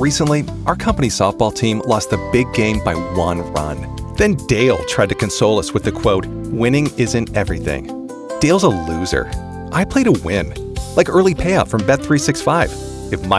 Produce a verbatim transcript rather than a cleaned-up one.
Recently, our company softball team lost the big game by one run. Then Dale tried to console us with the quote, "Winning isn't everything." Dale's a loser. I play to win, like early payout from Bet three sixty-five. If my